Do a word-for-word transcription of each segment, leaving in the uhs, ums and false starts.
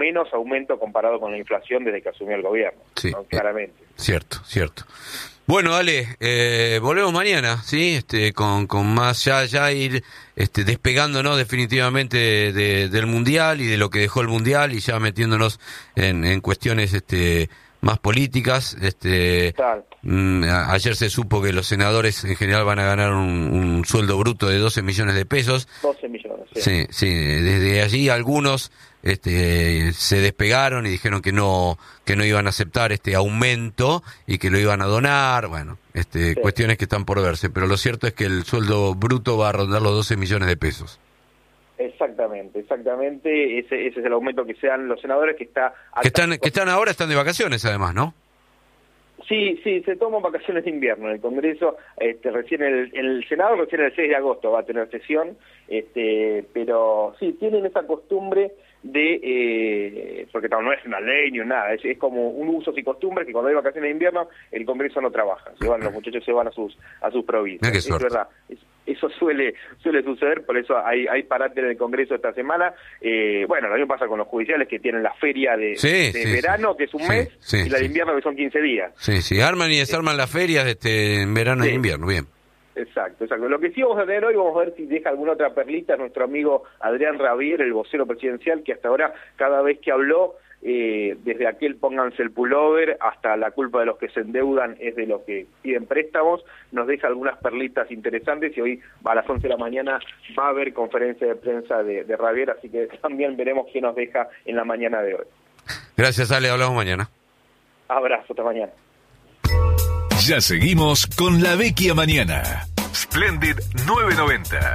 menos aumento comparado con la inflación desde que asumió el gobierno, sí, ¿no? Claramente. Eh, cierto, cierto. Bueno, Ale, eh, volvemos mañana, ¿sí? Este, con, con más, ya, ya ir este, despegándonos definitivamente de, de, del Mundial y de lo que dejó el Mundial y ya metiéndonos en, en cuestiones este, más políticas. Este, mm, a, ayer se supo que los senadores en general van a ganar un, un sueldo bruto de doce millones de pesos. doce millones, sí. Sí, sí, desde allí algunos este se despegaron y dijeron que no que no iban a aceptar este aumento y que lo iban a donar, bueno, este sí. Cuestiones que están por verse, pero lo cierto es que el sueldo bruto va a rondar los doce millones de pesos. Exactamente, exactamente, ese, ese es el aumento que sean los senadores que está... Que están, que están ahora, están de vacaciones además, ¿no? Sí, sí, se toman vacaciones de invierno en el Congreso, este, recién el, el Senado recién el seis de agosto va a tener sesión, este, pero sí, tienen esa costumbre de, eh, porque no, no es una ley ni nada, es, es como un usos y costumbres que cuando hay vacaciones de invierno el Congreso no trabaja, se van, los muchachos se van a sus a sus provincias, es verdad, es, eso suele suele suceder, por eso hay hay parate en el Congreso esta semana. Eh, bueno, lo mismo pasa con los judiciales que tienen la feria de, sí, de sí, verano, sí, que es un sí, mes, sí, y la de sí. invierno que son quince días. Sí, sí, arman y desarman eh, las ferias este, en verano sí. y invierno, bien. Exacto, exacto. Lo que sí vamos a tener hoy, vamos a ver si deja alguna otra perlita nuestro amigo Adrián Rabier, el vocero presidencial, que hasta ahora, cada vez que habló, eh, desde aquel pónganse el pullover hasta la culpa de los que se endeudan es de los que piden préstamos, nos deja algunas perlitas interesantes y hoy a las once de la mañana va a haber conferencia de prensa de, de Rabier, así que también veremos qué nos deja en la mañana de hoy. Gracias, Ale, hablamos mañana. Abrazo, hasta mañana. Ya seguimos con La Vecchia Mañana. Splendid nueve noventa.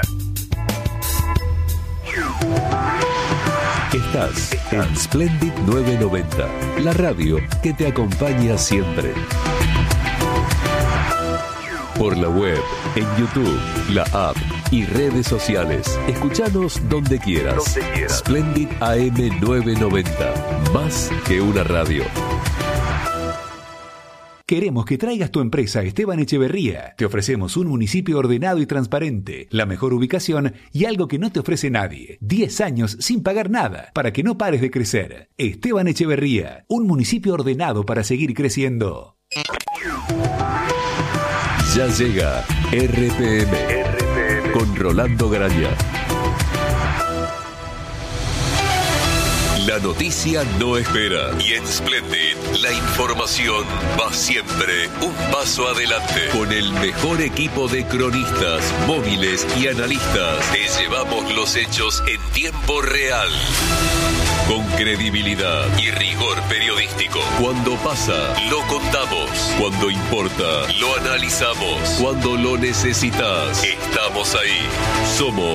Estás en Splendid nueve noventa, la radio que te acompaña siempre. Por la web, en YouTube, la app y redes sociales. Escuchanos donde quieras. Donde quieras. Splendid A M novecientos noventa, más que una radio. Queremos que traigas tu empresa a Esteban Echeverría. Te ofrecemos un municipio ordenado y transparente, la mejor ubicación y algo que no te ofrece nadie. diez años sin pagar nada, para que no pares de crecer. Esteban Echeverría, un municipio ordenado para seguir creciendo. Ya llega R P M, R P M. Con Rolando Graña. La noticia no espera. Y en Splendid, la información va siempre un paso adelante. Con el mejor equipo de cronistas, móviles y analistas, te llevamos los hechos en tiempo real. Con credibilidad y rigor periodístico. Cuando pasa, lo contamos. Cuando importa, lo analizamos. Cuando lo necesitas, estamos ahí. Somos